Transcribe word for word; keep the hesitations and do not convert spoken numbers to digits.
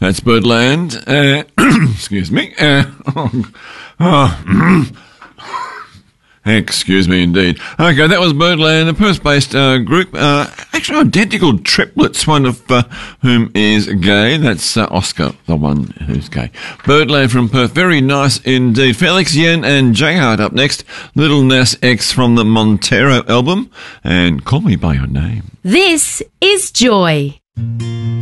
That's Birdland. Uh, excuse me. Uh, oh, oh, excuse me indeed. Okay, that was Birdland, a Perth-based uh, group. Uh, actually, identical triplets, one of uh, whom is gay. That's uh, Oscar, the one who's gay. Birdland from Perth. Very nice indeed. Felix Yen and J Hart up next. Little Nas X from the Montero album. And Call Me By Your Name. This is Joy.